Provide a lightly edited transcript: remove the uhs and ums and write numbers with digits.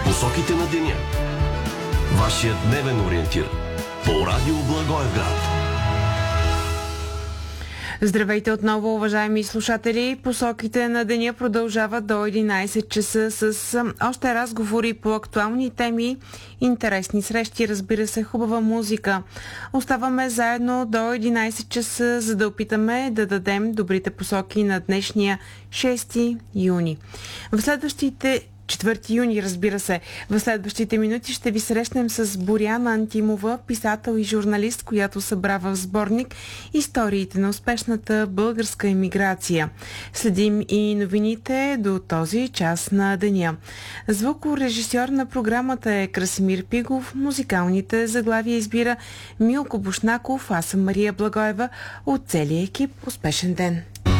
Посоките на деня. Вашият дневен ориентир по Радио Благоевград. Здравейте отново, уважаеми слушатели. Посоките на деня продължават до 11 часа с още разговори по актуални теми, интересни срещи, разбира се, хубава музика. Оставаме заедно до 11 часа, за да опитаме да дадем добрите посоки на днешния 6 юни. В следващите 4 юни, разбира се. В следващите минути ще ви срещнем с Боряна Антимова, писател и журналист, която събра в сборник историите на успешната българска емиграция. Следим и новините до този час на деня. Звукорежисьор на програмата е Красимир Пигов, музикалните заглавия избира Милко Бушнаков, аз съм Мария Благоева. От целия екип успешен ден!